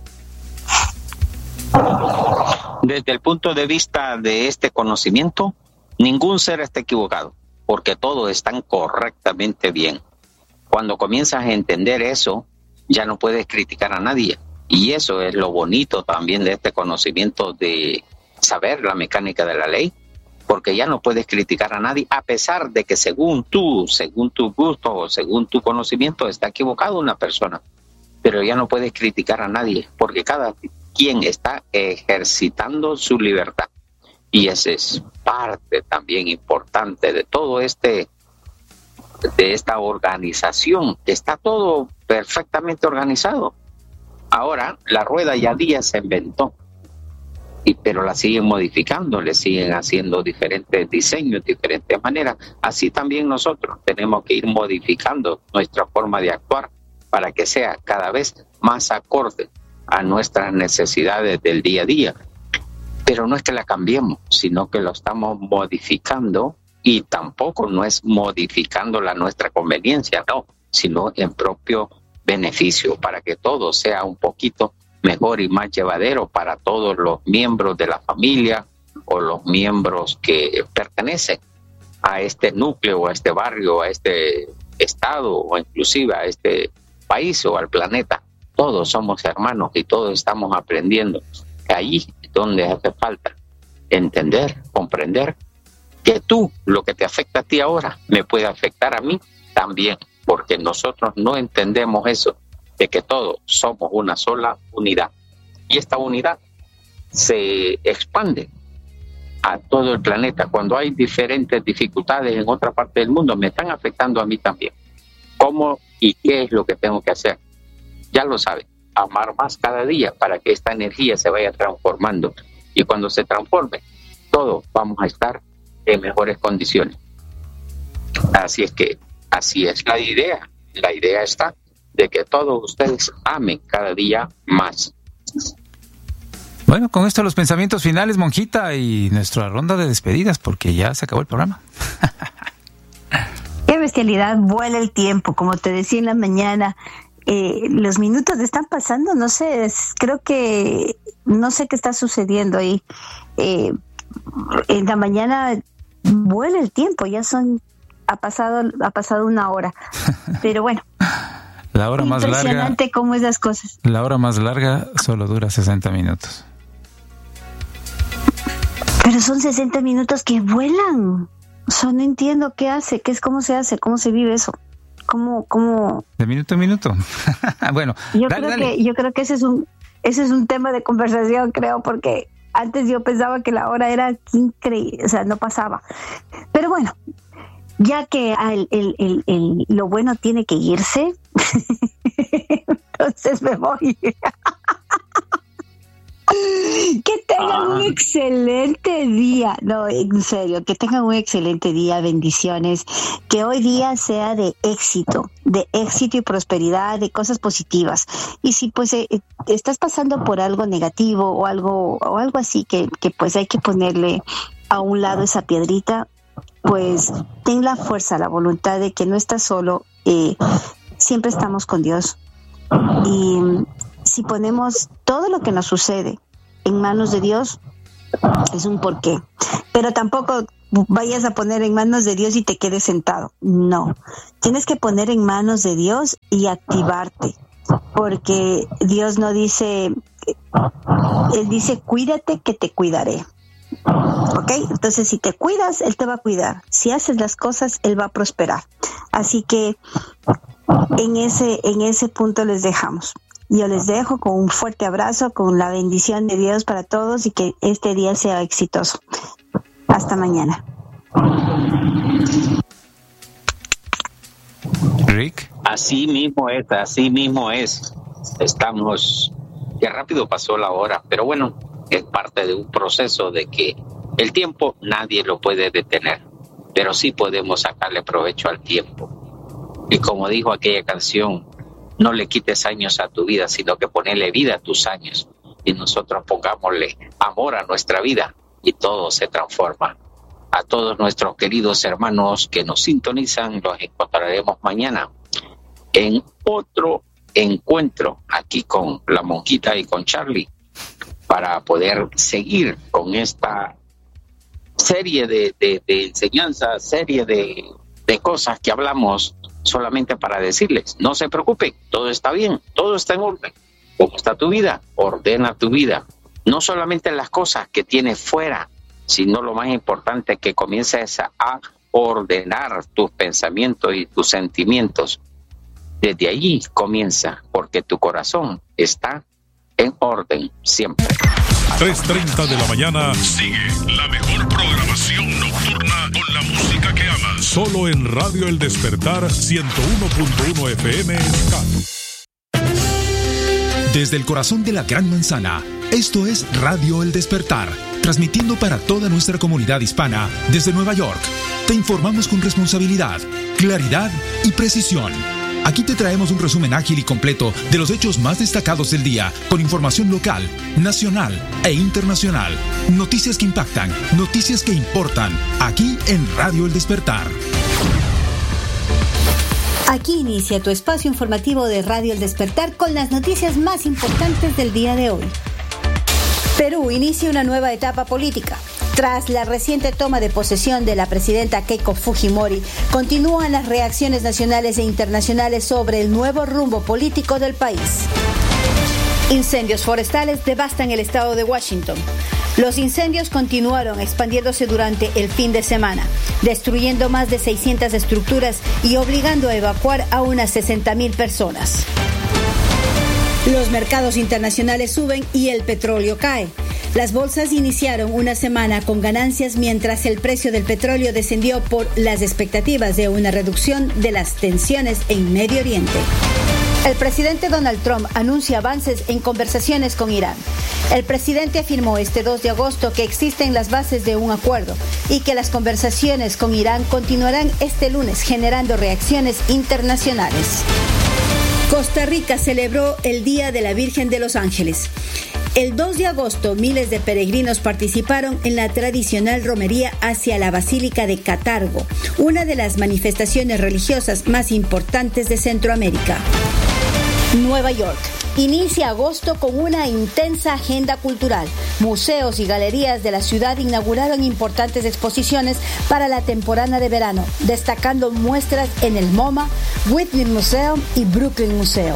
Desde el punto de vista de este conocimiento, ningún ser está equivocado, porque todos están correctamente bien. Cuando comienzas a entender eso, ya no puedes criticar a nadie. Y eso es lo bonito también de este conocimiento de saber la mecánica de la ley, porque ya no puedes criticar a nadie, a pesar de que según tú, según tu gusto o según tu conocimiento está equivocado una persona. Pero ya no puedes criticar a nadie, porque cada quien está ejercitando su libertad. Y esa es parte también importante de todo este, de esta organización, que está todo perfectamente organizado. Ahora, la rueda ya día se inventó, y, pero la siguen modificando, le siguen haciendo diferentes diseños, diferentes maneras. Así también nosotros tenemos que ir modificando nuestra forma de actuar para que sea cada vez más acorde a nuestras necesidades del día a día. Pero no es que la cambiemos, sino que lo estamos modificando, y tampoco no es modificando la nuestra conveniencia, no, sino en propio beneficio, para que todo sea un poquito mejor y más llevadero para todos los miembros de la familia o los miembros que pertenecen a este núcleo, a este barrio, a este estado o inclusive a este país o al planeta. Todos somos hermanos y todos estamos aprendiendo. Ahí es donde hace falta entender, comprender que tú, lo que te afecta a ti ahora, me puede afectar a mí también, porque nosotros no entendemos eso, de que todos somos una sola unidad. Y esta unidad se expande a todo el planeta. Cuando hay diferentes dificultades en otra parte del mundo, me están afectando a mí también. ¿Cómo y qué es lo que tengo que hacer? Ya lo saben, amar más cada día para que esta energía se vaya transformando. Y cuando se transforme, todos vamos a estar en mejores condiciones. Así es que, así es la idea. La idea está de que todos ustedes amen cada día más. Bueno, con esto los pensamientos finales, monjita, y nuestra ronda de despedidas, porque ya se acabó el programa. Qué bestialidad, vuela el tiempo, como te decía en la mañana. Eh, los minutos están pasando, no sé, es, creo que no sé qué está sucediendo ahí. Eh, en la mañana vuela el tiempo, ya son ha pasado ha pasado una hora, pero bueno. La hora más larga. Impresionante cómo es las cosas. La hora más larga solo dura sesenta minutos. Pero son sesenta minutos que vuelan. O sea, no entiendo qué hace, qué es, cómo se hace, cómo se vive eso. ¿Cómo, cómo? De minuto en minuto. Bueno, yo dale, creo dale. que yo creo que ese es un ese es un tema de conversación, creo, porque antes yo pensaba que la hora era increíble, o sea, no pasaba. Pero bueno, ya que el, el, el, el, lo bueno tiene que irse, entonces me voy. Que tengan un excelente día. No, en serio, que tengan un excelente día, bendiciones. Que hoy día sea de éxito, de éxito y prosperidad, de cosas positivas. Y si pues eh, estás pasando por algo negativo o algo o algo así que, que pues hay que ponerle a un lado esa piedrita, pues ten la fuerza, la voluntad de que no estás solo, eh, siempre estamos con Dios. Y si ponemos todo lo que nos sucede en manos de Dios es un porqué. Pero tampoco vayas a poner en manos de Dios y te quedes sentado. No, tienes que poner en manos de Dios y activarte. Porque Dios no dice, Él dice, cuídate que te cuidaré. ¿Ok? Entonces, si te cuidas, Él te va a cuidar. Si haces las cosas, Él va a prosperar. Así que en ese, en ese punto les dejamos. Yo les dejo con un fuerte abrazo, con la bendición de Dios para todos y que este día sea exitoso. Hasta mañana. Rick. Así mismo es, así mismo es. Estamos, ya rápido pasó la hora, pero bueno, es parte de un proceso de que el tiempo nadie lo puede detener, pero sí podemos sacarle provecho al tiempo. Y como dijo aquella canción, no le quites años a tu vida, sino que ponele vida a tus años. Y nosotros pongámosle amor a nuestra vida y todo se transforma. A todos nuestros queridos hermanos que nos sintonizan, los encontraremos mañana en otro encuentro aquí con la Monjita y con Charlie para poder seguir con esta serie de, de, de enseñanzas, serie de, de cosas que hablamos solamente para decirles, no se preocupen, todo está bien, todo está en orden. ¿Cómo está tu vida? Ordena tu vida. No solamente las cosas que tienes fuera, sino lo más importante es que comiences a ordenar tus pensamientos y tus sentimientos. Desde allí comienza, porque tu corazón está en orden siempre. tres treinta de la mañana sigue la mejor programación nocturna con la música que amas. Solo en Radio El Despertar ciento uno punto uno F M. Desde el corazón de la Gran Manzana, esto es Radio El Despertar, transmitiendo para toda nuestra comunidad hispana desde Nueva York. Te informamos con responsabilidad, claridad y precisión. Aquí te traemos un resumen ágil y completo de los hechos más destacados del día, con información local, nacional e internacional. Noticias que impactan, noticias que importan, aquí en Radio El Despertar. Aquí inicia tu espacio informativo de Radio El Despertar con las noticias más importantes del día de hoy. Perú inicia una nueva etapa política. Tras la reciente toma de posesión de la presidenta Keiko Fujimori, continúan las reacciones nacionales e internacionales sobre el nuevo rumbo político del país. Incendios forestales devastan el estado de Washington. Los incendios continuaron expandiéndose durante el fin de semana, destruyendo más de seiscientas estructuras y obligando a evacuar a unas sesenta mil personas. Los mercados internacionales suben y el petróleo cae. Las bolsas iniciaron una semana con ganancias mientras el precio del petróleo descendió por las expectativas de una reducción de las tensiones en Medio Oriente. El presidente Donald Trump anuncia avances en conversaciones con Irán. El presidente afirmó este dos de agosto que existen las bases de un acuerdo y que las conversaciones con Irán continuarán este lunes, generando reacciones internacionales. Costa Rica celebró el Día de la Virgen de los Ángeles. El dos de agosto, miles de peregrinos participaron en la tradicional romería hacia la Basílica de Catargo, una de las manifestaciones religiosas más importantes de Centroamérica. Nueva York. Inicia agosto con una intensa agenda cultural. Museos y galerías de la ciudad inauguraron importantes exposiciones para la temporada de verano, destacando muestras en el MoMA, Whitney Museum y Brooklyn Museum.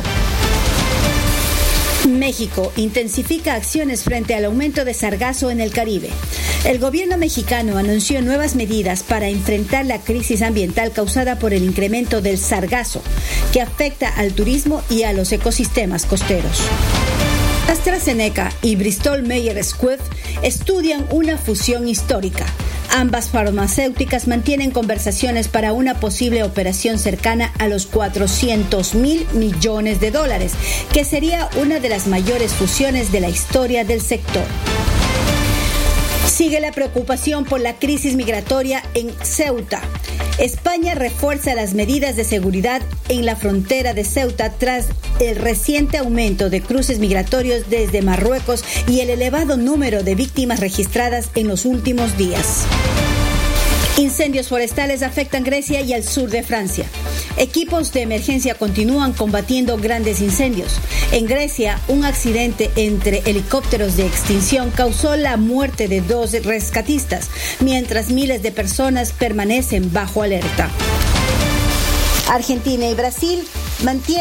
México intensifica acciones frente al aumento de sargazo en el Caribe. El gobierno mexicano anunció nuevas medidas para enfrentar la crisis ambiental causada por el incremento del sargazo, que afecta al turismo y a los ecosistemas costeros. AstraZeneca y Bristol Myers Squibb estudian una fusión histórica. Ambas farmacéuticas mantienen conversaciones para una posible operación cercana a los cuatrocientos mil millones de dólares, que sería una de las mayores fusiones de la historia del sector. Sigue la preocupación por la crisis migratoria en Ceuta. España refuerza las medidas de seguridad en la frontera de Ceuta tras el reciente aumento de cruces migratorios desde Marruecos y el elevado número de víctimas registradas en los últimos días. Incendios forestales afectan Grecia y al sur de Francia. Equipos de emergencia continúan combatiendo grandes incendios. En Grecia, un accidente entre helicópteros de extinción causó la muerte de dos rescatistas, mientras miles de personas permanecen bajo alerta. Argentina y Brasil mantienen